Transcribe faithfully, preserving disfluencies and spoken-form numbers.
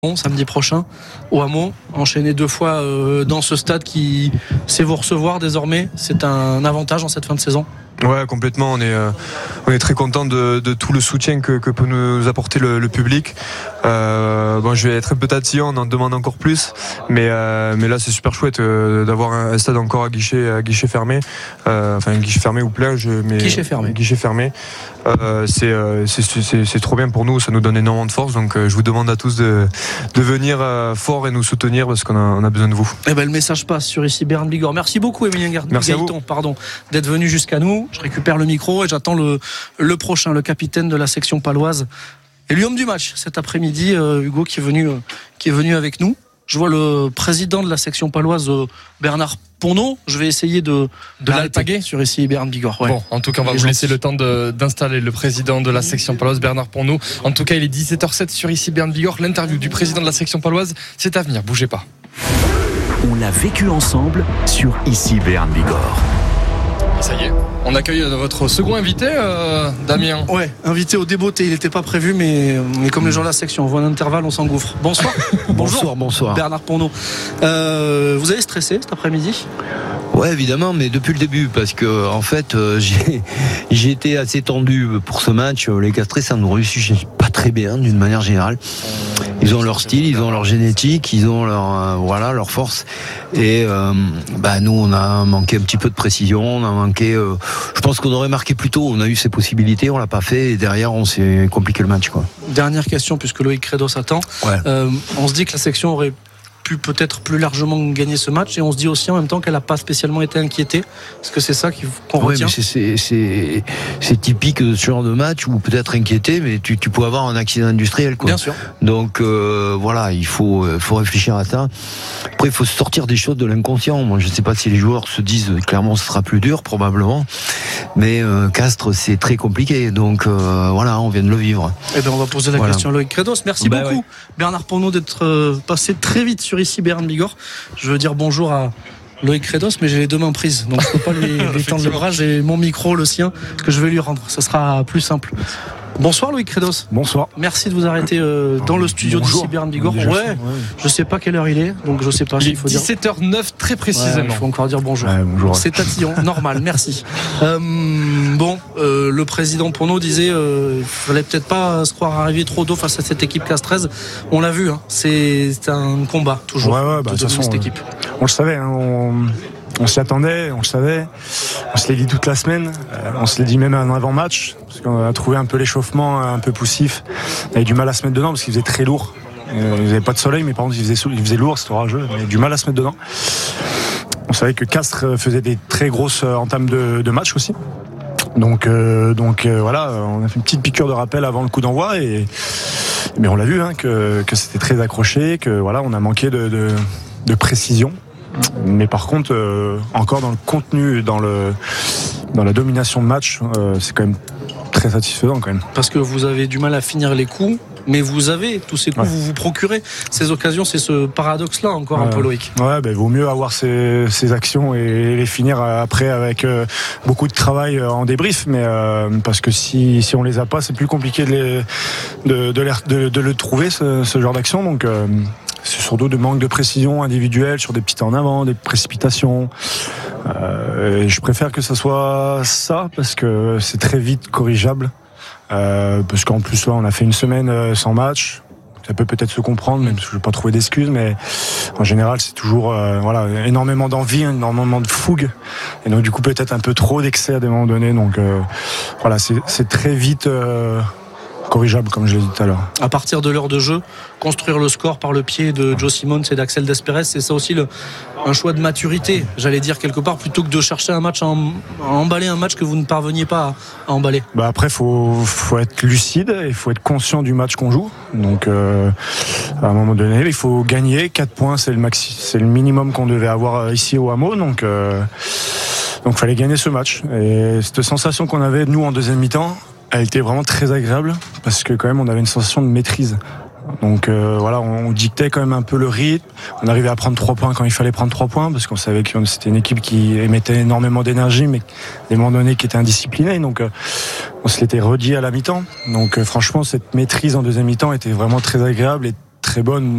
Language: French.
Samedi prochain au Hameau, enchaîner deux fois euh, dans ce stade qui sait vous recevoir désormais, c'est un avantage en cette fin de saison. Ouais, complètement. On est, euh, on est très content de, de tout le soutien que, que peut nous apporter le, le public. Euh, bon, je vais être un peu tatillon, on en demande encore plus, mais, euh, mais là c'est super chouette euh, d'avoir un, un stade encore à guichet, à guichet fermé, euh, enfin guichet fermé ou plein. Je, mais, guichet fermé. Guichet fermé. Euh, c'est, euh, c'est, c'est, c'est trop bien pour nous, ça nous donne énormément de force. Donc euh, je vous demande à tous de, de venir euh, fort et nous soutenir parce qu'on a, on a besoin de vous. Eh ben, le message passe sur ici Bern Bigorre. Merci beaucoup Emilien Gaëtan, pardon, d'être venu jusqu'à nous. Je récupère le micro et j'attends le, le prochain, le capitaine de la section paloise et l'homme du match cet après-midi, euh, Hugo, qui est venu, euh, qui est venu avec nous. Je vois le président de la section paloise, euh, Bernard Ponneau. Je vais essayer de, de l'alpaguer sur ici Bern Bigorre. Ouais. Bon, en tout cas, on va vous laisser le temps de, d'installer le président de la section paloise, Bernard Ponneau. En tout cas, il est dix-sept heures sept sur ici Bern Bigorre. L'interview du président de la section paloise, c'est à venir. Bougez pas. On l'a vécu ensemble sur ici Bern Bigorre. Ça y est, on accueille votre second invité, euh, Damien. Ouais, invité au débeauté, il n'était pas prévu, mais, mais comme les gens de la section, on voit un intervalle, on s'engouffre. Bonsoir. Bonjour, bonsoir. Bernard Ponneau. Euh, vous avez stressé cet après-midi ? Ouais, évidemment, mais depuis le début, parce que en fait, euh, j'ai, j'ai été assez tendu pour ce match. Les Castrés, ça nous réussit pas très bien, d'une manière générale. Ils ont leur style, ils ont leur génétique, ils ont leur euh, voilà leur force. Et euh, bah nous, on a manqué un petit peu de précision, on a manqué. Euh, je pense qu'on aurait marqué plus tôt. On a eu ces possibilités, on l'a pas fait, et derrière, on s'est compliqué le match, quoi. Dernière question, puisque Loïc Credos attend. Ouais. Euh, on se dit que la section aurait pu peut-être plus largement gagner ce match, et on se dit aussi en même temps qu'elle n'a pas spécialement été inquiétée. Est-ce que c'est ça qu'on ouais, retient ? mais c'est, c'est, c'est, c'est typique de ce genre de match où peut-être inquiété, mais tu, tu peux avoir un accident industriel, quoi. Bien sûr. Donc euh, voilà, il faut, faut réfléchir à ça. Après, il faut sortir des choses de l'inconscient. Moi, je ne sais pas si les joueurs se disent clairement ce sera plus dur, probablement, mais euh, Castres, c'est très compliqué. Donc euh, voilà, on vient de le vivre. Eh bien, on va poser la voilà. question à Loïc Credos. Merci bah, beaucoup, ouais. Bernard Ponneau, d'être euh, passé très vite sur ici Bern Bigorre. Je veux dire bonjour à Loïc Credos, mais j'ai les deux mains prises, donc je ne peux pas lui, lui tendre le bras. J'ai mon micro, le sien, que je vais lui rendre. Ce sera plus simple. Bonsoir Loïc Credos. Bonsoir. Merci de vous arrêter euh, dans le studio d'ici Bern Bigorre. Ouais, ouais, je sais pas quelle heure il est, donc je sais pas. Il il est faut dire dix-sept heures neuf très précisément. Il ouais, faut encore dire bonjour. Ouais, bonjour. C'est tatillon, normal, merci. Euh, bon, euh, le président Ponneau disait euh, il fallait peut-être pas se croire arriver trop tôt face à cette équipe castraise. On l'a vu, hein, c'est, c'est un combat toujours. Ouais, ouais, bah, de toute façon, cette équipe. On le savait, hein, on, on s'y attendait, on le savait. On se l'est dit toute la semaine. Euh, on se l'est dit même en avant-match, parce qu'on a trouvé un peu l'échauffement un peu poussif. On avait du mal à se mettre dedans parce qu'il faisait très lourd. Euh, il n'y avait pas de soleil, mais par contre il faisait, il faisait lourd, c'était orageux. On avait du mal à se mettre dedans. On savait que Castres faisait des très grosses entames de, de match aussi. Donc, euh, donc euh, voilà, on a fait une petite piqûre de rappel avant le coup d'envoi, et mais on l'a vu, hein, que, que c'était très accroché, que voilà, on a manqué de, de, de précision. Mais par contre, euh, encore dans le contenu, dans le dans la domination de match, euh, c'est quand même très satisfaisant quand même. Parce que vous avez du mal à finir les coups, mais vous avez tous ces coups, ouais. Vous vous procurez ces occasions, c'est ce paradoxe-là encore ouais. Un peu, Loïc. Ouais, ben vaut mieux avoir ces, ces actions et les finir après avec euh, beaucoup de travail en débrief, mais euh, parce que si si on les a pas, c'est plus compliqué de les de de, les, de, de le trouver ce, ce genre d'action. Donc euh, c'est surtout de manque de précision individuelle sur des petites en avant, des précipitations. Euh, et je préfère que ça soit ça parce que c'est très vite corrigeable. Euh, parce qu'en plus là, on a fait une semaine sans match. Ça peut peut-être se comprendre, même si je ne vais pas trouver d'excuses, mais en général, c'est toujours euh, voilà, énormément d'envie, énormément de fougue, et donc du coup peut-être un peu trop d'excès à des moments donnés. Donc euh, voilà, c'est, c'est très vite. Euh, corrigeable, comme je l'ai dit tout à l'heure. À partir de l'heure de jeu, construire le score par le pied de Joe Simons et d'Axel Despérez, c'est ça aussi le, un choix de maturité, j'allais dire quelque part, plutôt que de chercher un match à, en, à emballer un match que vous ne parveniez pas à, à emballer. Bah après, faut faut être lucide, il faut être conscient du match qu'on joue. Donc euh, à un moment donné, il faut gagner. quatre points, c'est le maxi, c'est le minimum qu'on devait avoir ici au Hameau. Donc euh, donc fallait gagner ce match. Et cette sensation qu'on avait nous en deuxième mi-temps, elle était vraiment très agréable parce que quand même on avait une sensation de maîtrise. Donc euh, voilà, on, on dictait quand même un peu le rythme. On arrivait à prendre trois points quand il fallait prendre trois points parce qu'on savait que c'était une équipe qui émettait énormément d'énergie, mais à des moments donnés qui était indisciplinée. Donc euh, on se l'était redit à la mi-temps. Donc euh, franchement, cette maîtrise en deuxième mi-temps était vraiment très agréable et très bonne.